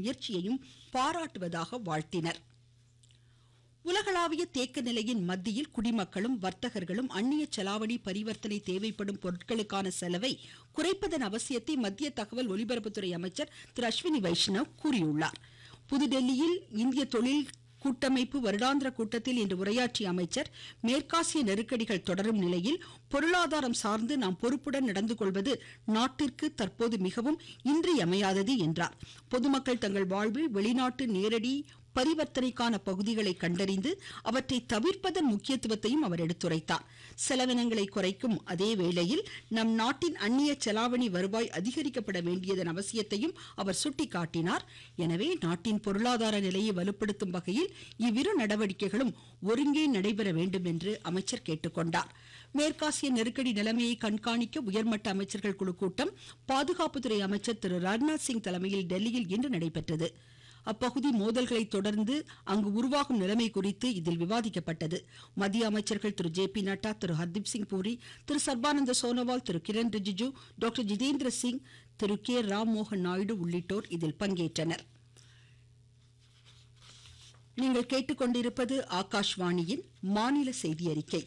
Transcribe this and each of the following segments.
முயற்சியையும் பாராட்டுவதாக வாழ்த்தினர். உலகளாவிய தேக்க நிலையின் மத்தியில் குடிமக்களும் வர்த்தகர்களும் அந்நிய செலாவணி பரிவர்த்தனை தேவைப்படும் பொருட்களுக்கான செலவை குறைப்பதன் அவசியத்தை மத்திய தகவல் ஒலிபரப்புத்துறை அமைச்சர் திரு அஸ்வினி வைஷ்ணவ் கூறியுள்ளார். புதுடெல்லியில் இந்திய தொழில் கூட்டமைப்பு வருடாந்திர கூட்டத்தில் இன்று உரையாற்றிய அமைச்சர், மேற்காசிய நெருக்கடிகள் தொடரும் நிலையில் பொருளாதாரம் சார்ந்து நாம் பொறுப்புடன் நடந்து கொள்வது நாட்டிற்கு தற்போது மிகவும் இன்றியமையாதது என்றார். பொதுமக்கள் தங்கள் வாழ்வில் வெளிநாட்டு நேரடி பரிவர்த்தனைக்கான பகுதிகளை கண்டறிந்து அவற்றை தவிர்ப்பதன் முக்கியத்துவத்தையும் அவர் எடுத்துரைத்தார். செலவினங்களை குறைக்கும் அதே வேளையில் நம் நாட்டின் அந்நிய செலாவணி வருவாய் அதிகரிக்கப்பட வேண்டியதன் அவசியத்தையும் அவர் சுட்டிக்காட்டினார். எனவே நாட்டின் பொருளாதார நிலையை வலுப்படுத்தும் வகையில் இவ்விரு நடவடிக்கைகளும் ஒருங்கே நடைபெற வேண்டும் என்று அமைச்சர் கேட்டுக்கொண்டார். மேற்காசிய நெருக்கடி நிலைமையை கண்காணிக்க உயர்மட்ட அமைச்சர்கள் குழு கூட்டம் பாதுகாப்புத்துறை அமைச்சர் திரு ராஜ்நாத் சிங் தலைமையில் டெல்லியில் இன்று நடைபெற்றது. அப்பகுதி மோதல்களை தொடர்ந்து அங்கு உருவாகும் நிலைமை குறித்து இதில் விவாதிக்கப்பட்டது. மத்திய அமைச்சர்கள் திரு ஜே பி நட்டா, திரு ஹர்தீப் சிங் பூரி, திரு சர்பானந்த சோனோவால், திரு கிரண் ரிஜிஜு, டாக்டர் ஜிதேந்திர சிங், திரு கே ராம் மோகன் நாயுடு உள்ளிட்டோர் இதில் பங்கேற்றனர். நீங்கள் கேட்டுக்கொண்டிருப்பது ஆகாஷ்வாணியின் மாநில செய்தி அறிக்கை.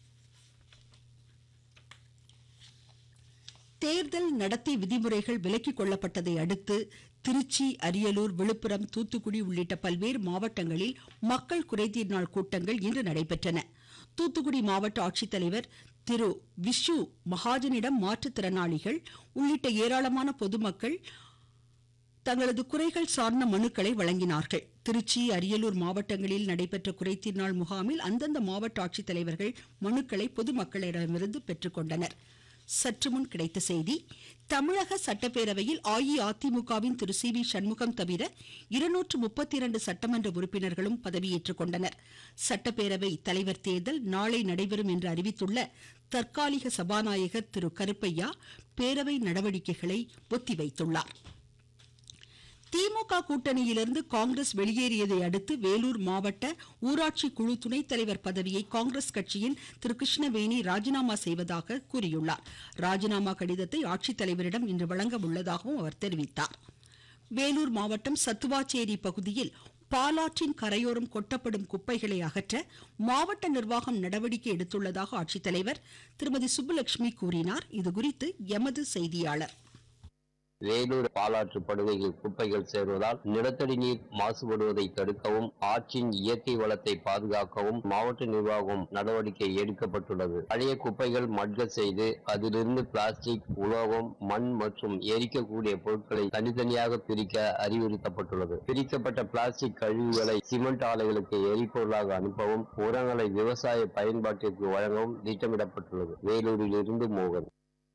தேர்தல் நடத்தை விதிமுறைகள் விலக்கிக் கொள்ளப்பட்டதை அடுத்து திருச்சி, அரியலூர், விழுப்புரம், தூத்துக்குடி உள்ளிட்ட பல்வேறு மாவட்டங்களில் மக்கள் குறைதீர் நாள் கூட்டங்கள் இன்று நடைபெற்றன. தூத்துக்குடி மாவட்ட ஆட்சித்தலைவர் திரு விஷு மகாஜனிடம் மாற்றுத்திறனாளிகள் உள்ளிட்ட ஏராளமான பொதுமக்கள் தங்களது குறைகள் சார்ந்த மனுக்களை வழங்கினார்கள். திருச்சி, அரியலூர் மாவட்டங்களில் நடைபெற்ற குறைதீர் நாள் முகாமில் அந்தந்த மாவட்ட ஆட்சித்தலைவர்கள் மனுக்களை பொதுமக்களிடமிருந்து பெற்றுக்கொண்டனர். சற்று முன் கிடைத்த செய்தி, தமிழக சட்டப்பேரவையில் அஇஅதிமுகவின் திரு சி வி சண்முகம் தவிர 232 சட்டமன்ற உறுப்பினர்களும் பதவியேற்றுக் கொண்டனர். சட்டப்பேரவை தலைவர் தேர்தல் நாளை நடைபெறும் என்று அறிவித்துள்ள தற்காலிக சபாநாயகர் திரு கருப்பையா பேரவை நடவடிக்கைகளை ஒத்திவைத்துள்ளார். திமுக கூட்டணியிலிருந்து காங்கிரஸ் வெளியேறியதை அடுத்து வேலூர் மாவட்ட ஊராட்சி குழு துணைத் தலைவர் பதவியை காங்கிரஸ் கட்சியின் திரு கிருஷ்ணவேணி ராஜினாமா செய்வதாக கூறியுள்ளார். ராஜினாமா கடிதத்தை ஆட்சித்தலைவரிடம் இன்று வழங்க உள்ளதாகவும் அவர் தெரிவித்தார். வேலூர் மாவட்டம் சத்துவாச்சேரி பகுதியில் பாலாற்றின் கரையோரம் கொட்டப்படும் குப்பைகளை அகற்ற மாவட்ட நிர்வாகம் நடவடிக்கை எடுத்துள்ளதாக ஆட்சித்தலைவர் திருமதி சுப்புலட்சுமி கூறினார். இதுகுறித்து எமது செய்தியாளர். வேலூர் பாலாற்று படுகையில் குப்பைகள் சேர்வதால் நிலத்தடி நீர் மாசுபடுவதை தடுக்கவும் ஆற்றின் இயற்கை வளத்தை பாதுகாக்கவும் மாவட்ட நிர்வாகம் நடவடிக்கை எடுக்கப்பட்டுள்ளது. பழைய குப்பைகள் மட்க செய்து அதிலிருந்து பிளாஸ்டிக், உலோகம், மண் மற்றும் எரிக்கக்கூடிய பொருட்களை தனித்தனியாக பிரிக்க அறிவுறுத்தப்பட்டுள்ளது. பிரிக்கப்பட்ட பிளாஸ்டிக் கழிவுகளை சிமெண்ட் ஆலைகளுக்கு எரிபொருளாக அனுப்பவும் உரங்களை விவசாய பயன்பாட்டிற்கு வழங்கவும் திட்டமிடப்பட்டுள்ளது. வேலூரில் இருந்து மோகன்.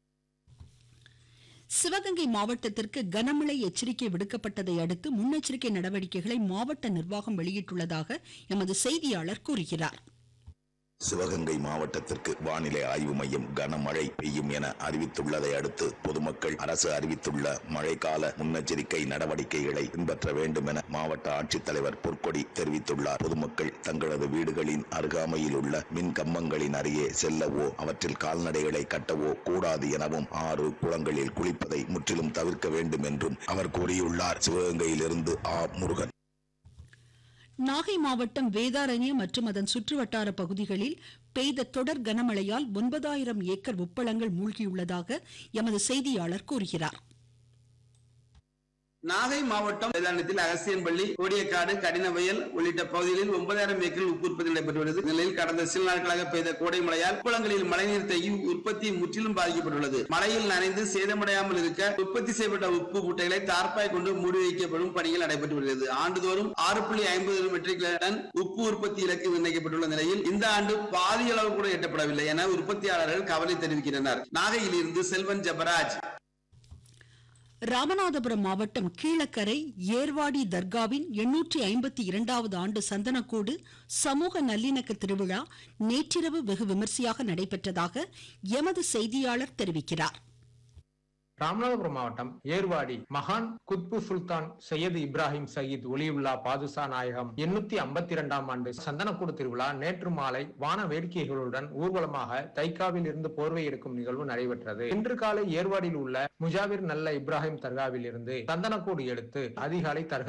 சிவகங்கை மாவட்டத்திற்கு கனமழை எச்சரிக்கை விடுக்கப்பட்டதை அடுத்து முன்னெச்சரிக்கை நடவடிக்கைகளை மாவட்ட நிர்வாகம் வெளியிட்டுள்ளதாக எமது செய்தியாளர் கூறுகிறார். சிவகங்கை மாவட்டத்திற்கு வானிலை ஆய்வு மையம் கனமழை பெய்யும் என அறிவித்துள்ளதை அடுத்து பொதுமக்கள் அரசு அறிவித்துள்ள மழைக்கால முன்னெச்சரிக்கை நடவடிக்கைகளை பின்பற்ற வேண்டும் என மாவட்ட ஆட்சித்தலைவர் பொற்கொடி தெரிவித்துள்ளார். பொதுமக்கள் தங்களது வீடுகளின் அருகாமையில் உள்ள மின் கம்பங்களின் அருகே செல்லவோ அவற்றில் கால்நடைகளை கட்டவோ கூடாது எனவும் ஆறு, குளங்களில் குளிப்பதை முற்றிலும் தவிர்க்க வேண்டும் என்றும் அவர் கூறியுள்ளார். சிவகங்கையிலிருந்து முருகன். நாகை மாவட்டம் வேதாரண்யம் மற்றும் அதன் சுற்றுவட்டார பகுதிகளில் பெய்த தொடர் கனமழையால் 9000 ஏக்கர் உப்பளங்கள் மூழ்கியுள்ளதாக எமது செய்தியாளர் கூறுகிறார். நாகை மாவட்டம் வேதாரண்யத்தில் அகசியன்பள்ளி, கோடியக்காடு, கடினவயல் உள்ளிட்ட பகுதிகளில் 9000 ஏக்கர் உப்பு உற்பத்தி நடைபெற்றுள்ளது. நிலையில் கடந்த சில நாட்களாக பெய்த கோடை மழையால் உப்பளங்களில் மழைநீர் தேங்கி உற்பத்தி முற்றிலும் பாதிக்கப்பட்டுள்ளது. மழையில் நனைந்து சேதமடையாமல் இருக்க உற்பத்தி செய்யப்பட்ட உப்பு மூட்டைகளை தார்ப்பாய் கொண்டு மூடி வைக்கப்படும் பணிகள் நடைபெற்று வருகிறது. ஆண்டுதோறும் 6.50 மெட்ரிக் டன் உப்பு உற்பத்தி இலக்கு நிர்ணயிக்கப்பட்டுள்ள நிலையில் இந்த ஆண்டு பாதி அளவு கூட எட்டப்படவில்லை என உற்பத்தியாளர்கள் கவலை தெரிவிக்கின்றனர். நாகையில் இருந்து செல்வன் ஜபராஜ். ராமநாதபுரம் மாவட்டம் கீழக்கரை ஏர்வாடி தர்காவின் 852வது ஆண்டு சந்தனக்கூடு சமூக நல்லிணக்க திருவிழா நேற்றிரவு வெகு விமர்சையாக நடைபெற்றதாக எமது செய்தியாளர் தெரிவிக்கிறார். ராமநாதபுரம் மாவட்டம் ஏர்வாடி மகான் குத்பு சுல்தான் சையது இப்ராஹிம் சயீத் ஒலியுல்லா பாதுஷா நாயகம் 852ஆம் ஆண்டு சந்தனக்கூடு திருவிழா நேற்று மாலை வான வேடிக்கைகளுடன் ஊர்வலமாக தைக்காவில் இருந்து போர்வை எடுக்கும் நிகழ்வு நடைபெற்றது. இன்று காலை ஏர்வாடியில் உள்ள முஜாவிர் நல்ல இப்ராஹிம் தர்காவில் இருந்து சந்தனக்கூடு எடுத்து அதிகாலை தர்கா